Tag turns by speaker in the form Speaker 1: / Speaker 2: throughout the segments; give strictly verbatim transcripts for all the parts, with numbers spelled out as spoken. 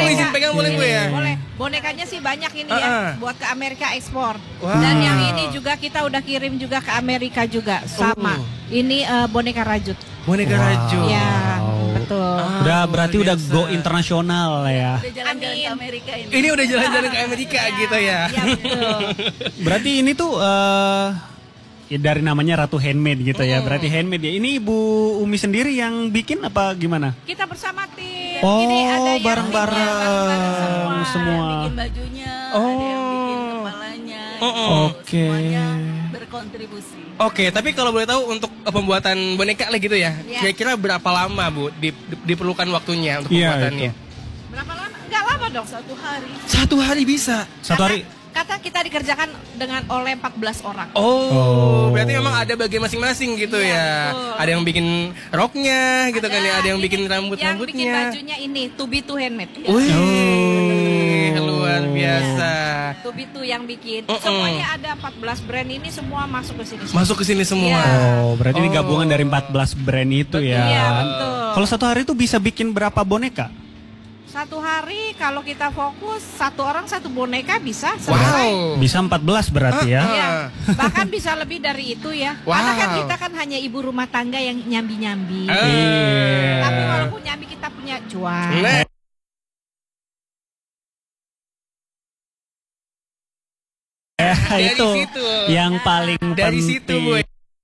Speaker 1: izin pegang boleh Bu ya?
Speaker 2: Boleh. Bonekanya sih banyak ini
Speaker 1: Uh-uh.
Speaker 2: ya, buat ke Amerika ekspor.
Speaker 1: Wow.
Speaker 2: Dan yang ini juga kita udah kirim juga ke Amerika juga sama.
Speaker 1: Oh.
Speaker 2: Ini uh, boneka rajut.
Speaker 1: Boneka
Speaker 3: Wow.
Speaker 1: rajut.
Speaker 2: Ya, betul.
Speaker 1: Ah,
Speaker 3: Udah
Speaker 1: luar
Speaker 3: berarti udah
Speaker 1: biasa.
Speaker 3: go internasional ya.
Speaker 4: Udah jalan-jalan
Speaker 2: Amin.
Speaker 4: ke Amerika ini.
Speaker 1: Ini udah jalan-jalan ke Amerika gitu ya.
Speaker 2: Iya betul.
Speaker 3: Berarti ini tuh eh ya dari namanya Ratu Handmade gitu ya. Berarti handmade ya. Ini Ibu Umi sendiri yang bikin apa gimana?
Speaker 2: Kita bersama tim.
Speaker 3: Oh,
Speaker 2: ini ada yang
Speaker 3: bareng-bareng
Speaker 2: timnya,
Speaker 3: semua.
Speaker 4: Ada yang bikin bajunya,
Speaker 1: Oh.
Speaker 4: ada yang bikin kepalanya.
Speaker 1: Oh,
Speaker 4: gitu.
Speaker 3: oh. Oke.
Speaker 4: Semuanya berkontribusi.
Speaker 1: Oke, tapi kalau boleh tahu untuk uh, pembuatan boneka lah gitu ya,
Speaker 2: Iya.
Speaker 1: kira-kira berapa lama Bu di- di- diperlukan waktunya untuk
Speaker 3: Iya,
Speaker 1: pembuatannya?
Speaker 2: Berapa lama? Enggak lama dong.
Speaker 4: Satu hari.
Speaker 1: Satu hari bisa.
Speaker 3: Satu hari.
Speaker 2: Kata kita dikerjakan dengan oleh empat belas orang.
Speaker 1: Oh,
Speaker 3: Oh.
Speaker 1: berarti memang ada bagian masing-masing gitu
Speaker 2: Iya,
Speaker 1: ya.
Speaker 2: betul.
Speaker 1: Ada yang bikin roknya gitu kan ya, ada yang
Speaker 2: ini,
Speaker 1: bikin
Speaker 2: Yang bikin
Speaker 1: rambut-rambutnya.
Speaker 2: bajunya ini, to be to handmade.
Speaker 1: Wih,
Speaker 3: Oh.
Speaker 1: luar biasa.
Speaker 2: To be to yang bikin.
Speaker 1: Uh-uh.
Speaker 2: Semuanya ada empat belas brand ini semua masuk ke sini.
Speaker 1: Masuk ke sini semua.
Speaker 2: Iya.
Speaker 3: Oh, berarti ini
Speaker 1: Oh.
Speaker 3: gabungan dari empat belas brand itu ya.
Speaker 2: Iya, betul.
Speaker 3: Kalau satu hari itu bisa bikin berapa boneka?
Speaker 2: Satu hari kalau kita fokus satu orang satu boneka bisa selesai.
Speaker 1: Wow.
Speaker 3: Bisa empat belas berarti ya.
Speaker 2: Iya, bahkan bisa lebih dari itu ya.
Speaker 1: Wow.
Speaker 2: Karena kan kita kan hanya ibu rumah tangga yang nyambi-nyambi.
Speaker 1: Ah.
Speaker 3: Iya.
Speaker 2: Tapi walaupun nyambi kita punya cuan.
Speaker 1: Nah, dari
Speaker 3: itu
Speaker 1: situ.
Speaker 3: yang paling
Speaker 1: Dari
Speaker 3: penting.
Speaker 1: situ Bu.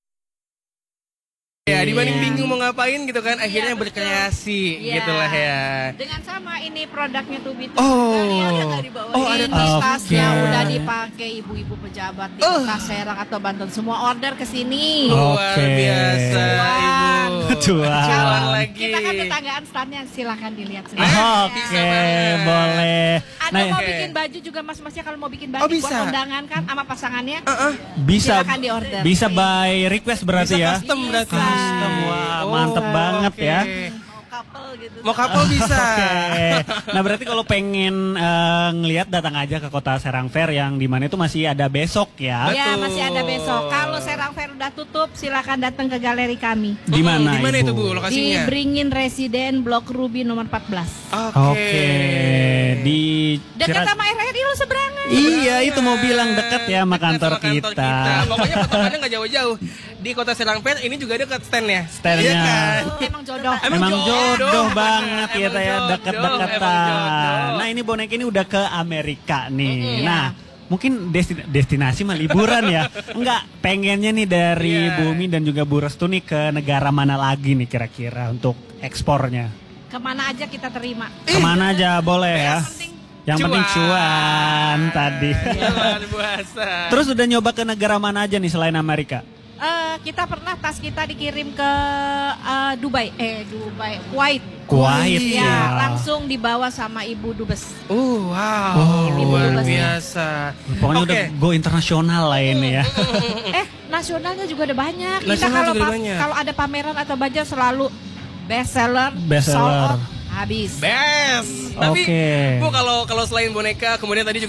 Speaker 1: Ya, dibanding
Speaker 2: Iya.
Speaker 1: bingung mau ngapain gitu kan, akhirnya
Speaker 2: betul.
Speaker 1: berkreasi
Speaker 2: Iya.
Speaker 1: gitulah ya.
Speaker 2: Dengan sama ini produknya tuh Bitu.
Speaker 1: Oh.
Speaker 4: Ada di bawah.
Speaker 1: Oh, ada
Speaker 2: Ini
Speaker 3: tas.
Speaker 2: tasnya
Speaker 3: Oke.
Speaker 2: udah dipakai ibu-ibu pejabat di
Speaker 1: Oh.
Speaker 2: Kota Serang atau Banten semua order ke sini.
Speaker 1: Luar
Speaker 3: Oke.
Speaker 1: biasa
Speaker 2: Cuan.
Speaker 1: Ibu.
Speaker 3: Cuan.
Speaker 1: Cuan lagi.
Speaker 2: Kita kan tetanggaan standnya, silakan dilihat sendiri.
Speaker 1: Ah,
Speaker 3: Oke,
Speaker 1: bisa banget.
Speaker 3: boleh.
Speaker 2: Ada
Speaker 3: Nah,
Speaker 2: mau
Speaker 1: Oke.
Speaker 2: bikin baju juga mas-masnya kalau mau bikin
Speaker 1: Oh,
Speaker 2: baju buat
Speaker 1: bisa.
Speaker 2: undangan kan sama pasangannya.
Speaker 1: Uh-uh.
Speaker 3: bisa
Speaker 2: Silakan diorder.
Speaker 3: bisa by request berarti
Speaker 1: Bisa
Speaker 3: ya.
Speaker 1: custom berarti.
Speaker 3: Custom, wah,
Speaker 1: Oh,
Speaker 3: mantep banget
Speaker 1: oke.
Speaker 3: ya.
Speaker 4: Mau couple gitu.
Speaker 1: Mau kapal bisa.
Speaker 3: Oke. Nah, berarti kalau pengen eh, ngelihat datang aja ke Kota Serang Fair yang di mana itu masih ada besok ya.
Speaker 2: Ya
Speaker 1: Betul.
Speaker 2: masih ada besok. Kalau Serang Fair udah tutup, silakan datang ke galeri kami.
Speaker 3: Di mana?
Speaker 1: Di mana
Speaker 3: Ibu?
Speaker 1: itu Bu
Speaker 2: Di
Speaker 1: lokasinya?
Speaker 2: Beringin Residen Blok Ruby nomor empat belas.
Speaker 3: Oke. Di
Speaker 2: Dekat
Speaker 3: Cirat-
Speaker 2: sama R R I lo seberangan.
Speaker 3: Iya, itu mau bilang dekat ya sama
Speaker 1: Dekat
Speaker 3: kantor,
Speaker 1: sama kantor
Speaker 3: kita.
Speaker 1: Pokoknya patokannya nggak jauh-jauh. Di Kota Serang Fair ini juga dekat standnya.
Speaker 3: Standnya.
Speaker 1: Iya kan?
Speaker 2: Oh, emang jodoh.
Speaker 1: Emang
Speaker 3: Memang jodoh,
Speaker 1: jodoh.
Speaker 3: banget ya,
Speaker 1: Emang
Speaker 3: Taya,
Speaker 1: jodoh,
Speaker 3: dekat-dekatan.
Speaker 1: emang jodoh.
Speaker 3: Nah, ini boneka ini udah ke Amerika nih.
Speaker 2: Mm-mm.
Speaker 3: Nah, mungkin desti- destinasi mah liburan ya. Enggak, pengennya nih dari
Speaker 1: Iya.
Speaker 3: Bumi dan juga Bu Restu nih ke negara mana lagi nih kira-kira untuk ekspornya?
Speaker 2: Kemana aja kita terima.
Speaker 3: Kemana aja boleh ya.
Speaker 2: Yang penting
Speaker 3: Yang penting cuan tadi.
Speaker 1: Luar biasa.
Speaker 3: Terus udah nyoba ke negara mana aja nih selain Amerika?
Speaker 2: eh, kita pernah tas kita dikirim ke eh, Dubai, eh Dubai, Kuwait.
Speaker 3: Kuwait
Speaker 2: Ya,
Speaker 3: ya.
Speaker 2: langsung dibawa sama Ibu Dubes.
Speaker 1: Uh, wow,
Speaker 3: Oh,
Speaker 1: luar
Speaker 2: luar
Speaker 1: biasa.
Speaker 3: Pokoknya
Speaker 1: Oke.
Speaker 3: udah go internasional lah ini ya.
Speaker 2: Eh, nasionalnya juga ada banyak. Kita
Speaker 1: Nasional
Speaker 2: kalau
Speaker 1: juga ada
Speaker 2: pa-
Speaker 1: banyak.
Speaker 2: kalau ada pameran atau bazar selalu best seller,
Speaker 3: Best
Speaker 2: sold
Speaker 3: seller.
Speaker 2: out, habis.
Speaker 1: Best. Tapi
Speaker 3: Oke.
Speaker 1: Bu kalau kalau selain boneka kemudian tadi juga